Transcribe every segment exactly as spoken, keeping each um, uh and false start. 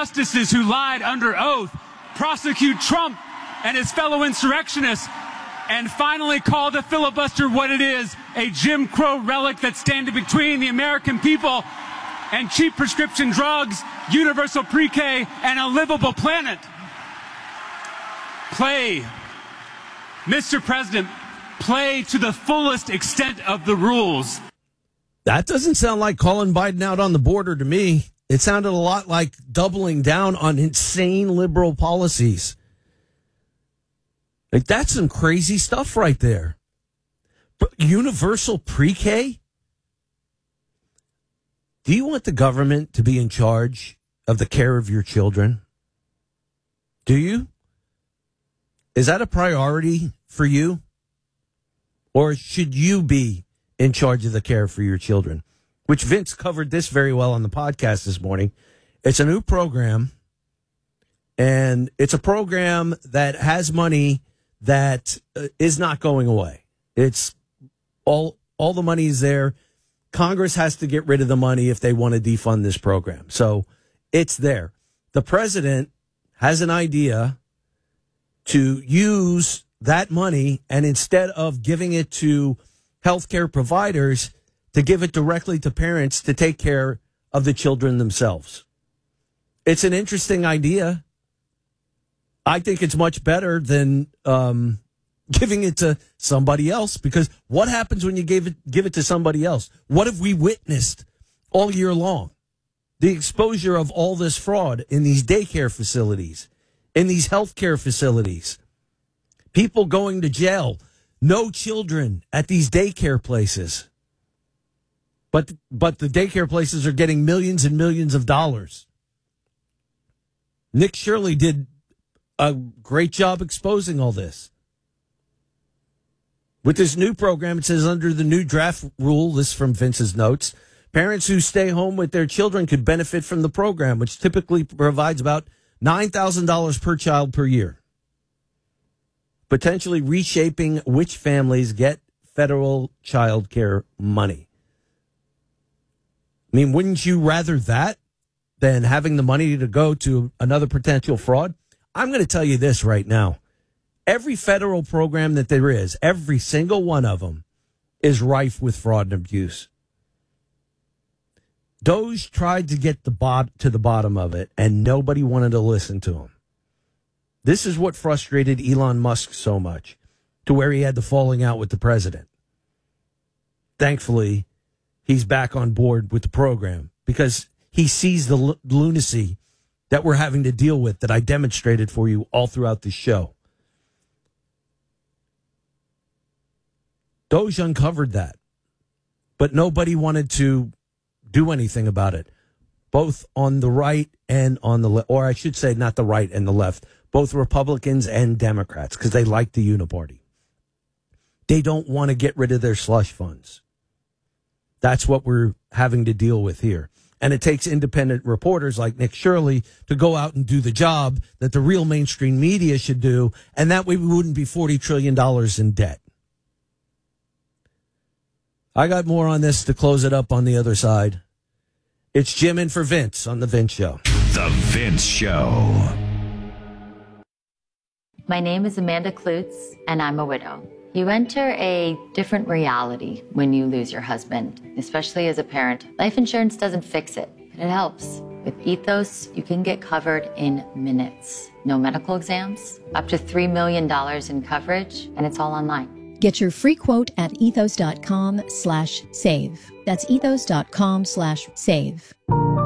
justices who lied under oath, prosecute Trump and his fellow insurrectionists, and finally call the filibuster what it is, a Jim Crow relic that's standing between the American people and cheap prescription drugs, universal pre-K, and a livable planet. Play, Mister President, play to the fullest extent of the rules. That doesn't sound like calling Biden out on the border to me. It sounded a lot like doubling down on insane liberal policies. Like, that's some crazy stuff right there. But universal pre-K? Do you want the government to be in charge of the care of your children? Do you? Is that a priority for you? Or should you be in charge of the care for your children? Which Vince covered this very well on the podcast this morning. It's a new program, and it's a program that has money that uh, is not going away. It's all all the money is there. Congress has to get rid of the money if they want to defund this program. So it's there. The president has an idea to use that money, and instead of giving it to healthcare providers, to give it directly to parents to take care of the children themselves. It's an interesting idea. I think it's much better than um, giving it to somebody else, because what happens when you give it, give it to somebody else? What have we witnessed all year long? The exposure of all this fraud in these daycare facilities, in these healthcare facilities, people going to jail, no children at these daycare places. But but the daycare places are getting millions and millions of dollars. Nick Shirley did a great job exposing all this. With this new program, it says under the new draft rule, this is from Vince's notes, parents who stay home with their children could benefit from the program, which typically provides about nine thousand dollars per child per year, potentially reshaping which families get federal child care money. I mean, wouldn't you rather that than having the money to go to another potential fraud? I'm going to tell you this right now. Every federal program that there is, every single one of them is rife with fraud and abuse. Doge tried to get the bot to the bottom of it, and nobody wanted to listen to him. This is what frustrated Elon Musk so much, to where he had the falling out with the president. Thankfully, he's back on board with the program because he sees the l- lunacy that we're having to deal with that I demonstrated for you all throughout the show. Doge uncovered that, but nobody wanted to do anything about it, both on the right and on the left, or I should say not the right and the left, both Republicans and Democrats, because they like the uniparty. They don't want to get rid of their slush funds. That's what we're having to deal with here. And it takes independent reporters like Nick Shirley to go out and do the job that the real mainstream media should do, and that way we wouldn't be forty trillion dollars in debt. I got more on this to close it up on the other side. It's Jim in for Vince on The Vince Show. The Vince Show. My name is Amanda Klutz, and I'm a widow. You enter a different reality when you lose your husband, especially as a parent. Life insurance doesn't fix it, but it helps. With Ethos, you can get covered in minutes. No medical exams, up to three million dollars in coverage, and it's all online. Get your free quote at ethos.com slash save. That's ethos.com slash save.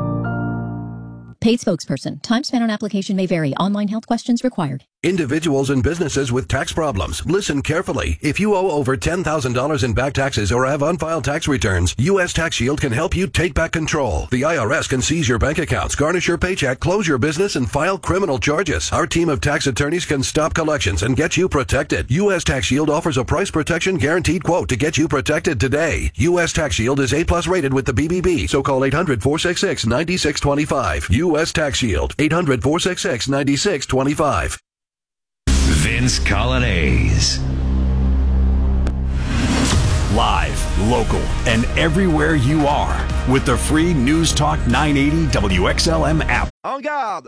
Paid spokesperson. Time spent on application may vary. Online health questions required. Individuals and businesses with tax problems, listen carefully. If you owe over ten thousand dollars in back taxes or have unfiled tax returns, U S Tax Shield can help you take back control. The I R S can seize your bank accounts, garnish your paycheck, close your business, and file criminal charges. Our team of tax attorneys can stop collections and get you protected. U S Tax Shield offers a price protection guaranteed quote to get you protected today. U S Tax Shield is A plus rated with the B B B, so call eight hundred, four six six, nine six two five. U S Tax Shield, eight hundred, four six six, nine six two five. Vince Coglianese. Live, local, and everywhere you are with the free News Talk nine eighty W X L M app. En garde!